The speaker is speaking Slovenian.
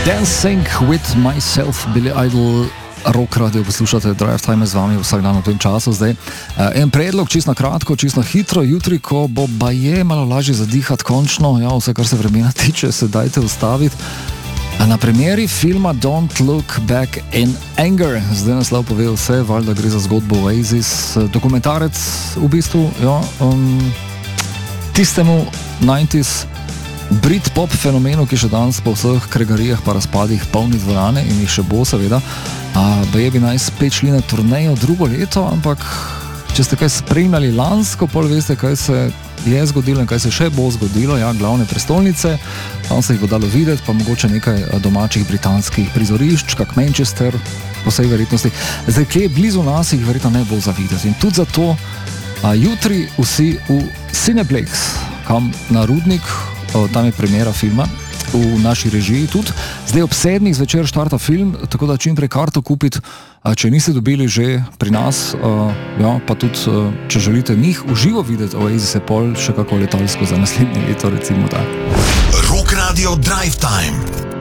Dancing with myself, Billy Idol, Rock Radio, poslušate Drive Time z vami vsak dan v tem času. Zdaj en predlog, čisto kratko, čisto hitro, jutri, ko bo baje malo lažje zadihati končno, ja, vse kar se vremena tiče, se dajte ustaviti. Na primeri filma Don't Look Back in Anger, zdaj naslov pove vse, valjda gre za zgodbo Oasis, dokumentarec v bistvu, ja, tistemu 90s Britpop fenomenu, ki še danes po vseh kregarijah pa razpadih polni dvorane in jih še bo seveda, baje bi naj spet šli na turnejo drugo leto, ampak če ste kaj spremljali lansko, pol veste, kaj se je zgodilo in kaj se še bo zgodilo, ja, glavne prestolnice, tam se jih bo dalo videti, pa mogoče nekaj domačih britanskih prizorišč, kak Manchester, po vsej verjetnosti. Zdaj, kje je blizu nas, jih verjetno ne bo za videti. In tudi zato jutri vsi v Cineplex, kam na Rudnik, tam je premiera filma, v naši režiji tudi. Zdaj ob 7 zvečer štarta film, tako da čim prej karto kupiti, če niste dobili že pri nas, ja, pa tudi, če želite njih uživo videti, Oasis je pol še kako letalsko za naslednje leto, recimo da. Rock Radio Drive Time.